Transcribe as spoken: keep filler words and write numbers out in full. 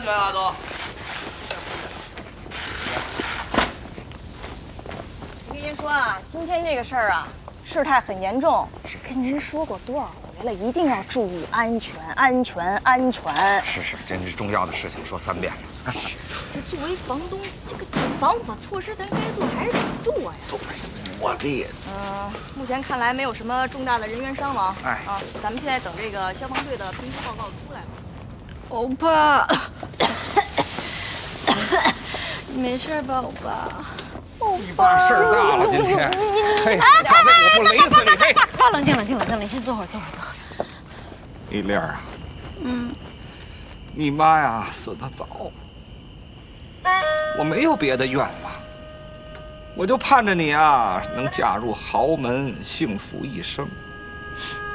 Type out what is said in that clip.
全啊都。 我跟您说啊，今天这个事儿啊，事态很严重，跟您说过多少回了，一定要注意安全，安全，安全。 是是，这是重要的事情，说三遍了。 这作为房东，这个防火措施咱该做还是得做呀。 对，我这也…… 嗯，目前看来没有什么重大的人员伤亡。 哎啊，咱们现在等这个消防队的评估报告出来了。 欧巴，你没事吧，欧巴？ 你爸事儿大了，今天。嘿，小子，我不勒死你！嘿， 爸，冷静，冷静，冷静，你先坐会儿，坐会儿，坐会儿。 丽丽啊， 嗯， 你妈呀死得早，我没有别的愿望，我就盼着你啊能嫁入豪门，幸福一生。